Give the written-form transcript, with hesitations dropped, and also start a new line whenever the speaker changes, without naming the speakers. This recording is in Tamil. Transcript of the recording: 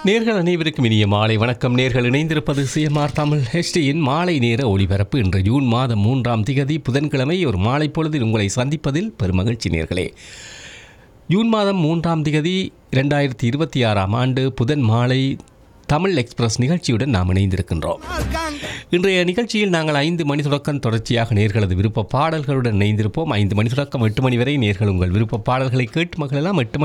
நேர்கள் அனைவருக்கும் இனிய மாலை வணக்கம். நேர்கள் இணைந்திருப்பது சிஎம்ஆர் தமிழ் ஹெச்டியின் மாலை நேர ஒளிபரப்பு. இன்று ஜூன் மாதம் 3ஆம் திகதி புதன்கிழமை ஒரு மாலை பொழுதில் உங்களை சந்திப்பதில் பெருமகிழ்ச்சி. நேர்களே, ஜூன் மாதம் 3ஆம் திகதி 2026ஆம் ஆண்டு புதன் மாலை தமிழ் எக்ஸ்பிரஸ் நிகழ்ச்சியுடன் நாம் இணைந்திருக்கின்றோம். இன்றைய நிகழ்ச்சியில் நாங்கள் 5 மணி தொடக்கம் தொடர்ச்சியாக நேர்களது விருப்ப பாடல்களுடன் இணைந்திருப்போம். 5 மணி தொடக்கம் 8 மணி வரை நேர்கள் உங்கள் விருப்ப பாடல்களை கேட்டு மகளெல்லாம் 8